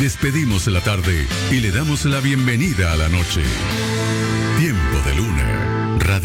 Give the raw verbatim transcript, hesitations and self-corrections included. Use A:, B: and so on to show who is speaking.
A: Despedimos la tarde y le damos la bienvenida a la noche. Tiempo de Luna.